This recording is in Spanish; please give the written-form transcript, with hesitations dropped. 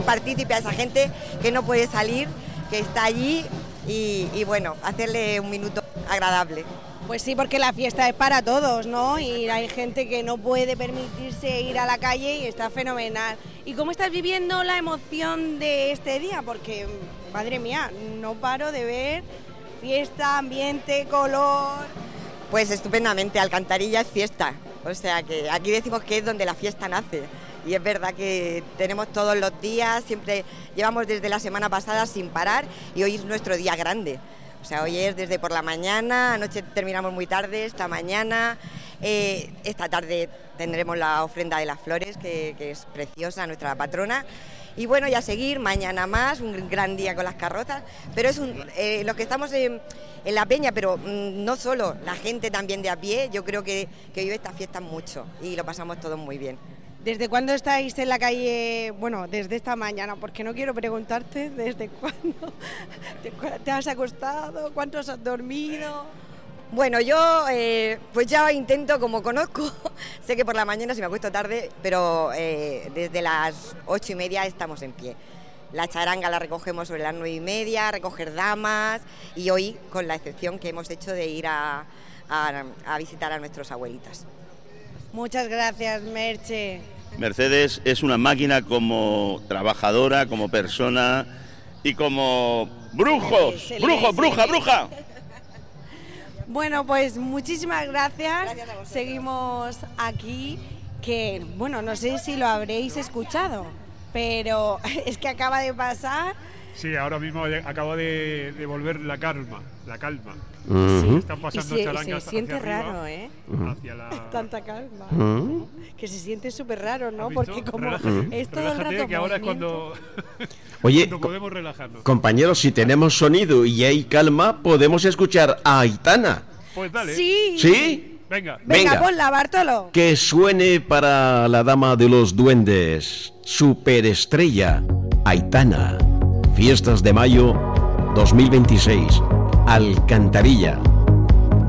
partícipe a esa gente que no puede salir, que está allí y bueno, hacerle un minuto agradable. Pues sí, porque la fiesta es para todos, ¿no? Y hay gente que no puede permitirse ir a la calle y está fenomenal. ¿Y cómo estás viviendo la emoción de este día? Porque, madre mía, no paro de ver fiesta, ambiente, color... Pues estupendamente, Alcantarilla es fiesta, o sea que aquí decimos que es donde la fiesta nace. Y es verdad que tenemos todos los días, siempre llevamos desde la semana pasada sin parar y hoy es nuestro día grande. O sea, hoy es desde por la mañana, anoche terminamos muy tarde, esta mañana, esta tarde tendremos la ofrenda de las flores, que es preciosa, nuestra patrona. Y bueno, ya seguir, mañana más, un gran día con las carrozas, pero es los que estamos en la peña, pero no solo, la gente también de a pie, yo creo que vive estas fiestas mucho y lo pasamos todos muy bien. ¿Desde cuándo estáis en la calle? Bueno, desde esta mañana, porque no quiero preguntarte desde cuándo te has acostado, cuántos has dormido. Bueno, yo pues ya intento, como conozco, sé que por la mañana si me acuesto tarde, pero desde las 8:30 estamos en pie. La charanga la recogemos sobre las 9:30, recoger damas y hoy con la excepción que hemos hecho de ir a visitar a nuestras abuelitas. Muchas gracias, Merche. Mercedes es una máquina como trabajadora, como persona y como brujos, bruja. Bueno, pues muchísimas gracias. Seguimos aquí, que bueno, no sé si lo habréis escuchado, pero es que acaba de pasar. Sí, ahora mismo acabo de volver la calma. Uh-huh. Están pasando charangas se siente hacia raro, arriba, hacia la... Tanta calma. Uh-huh. Que se siente súper raro, ¿no? Porque como es todo el rato que ahora es cuando Oye, cuando podemos relajarnos. Compañeros, si tenemos sonido y hay calma, podemos escuchar a Aitana. Pues dale. Sí. ¿Sí? Venga, ponla, Bartolo. Que suene para la dama de los duendes, superestrella, Aitana. Fiestas de mayo 2026, Alcantarilla.